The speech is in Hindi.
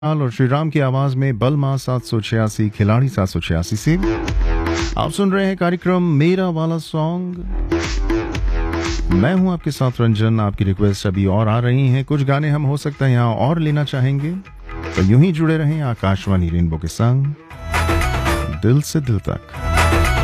और श्रीराम की आवाज में बलमा 786 खिलाड़ी 786 से आप सुन रहे हैं कार्यक्रम मेरा वाला सॉन्ग। मैं हूं आपके साथ रंजन। आपकी रिक्वेस्ट अभी और आ रही हैं, कुछ गाने हम हो सकता है यहां और लेना चाहेंगे, तो यूं ही जुड़े रहें आकाशवाणी रेनबो के संग दिल से दिल तक।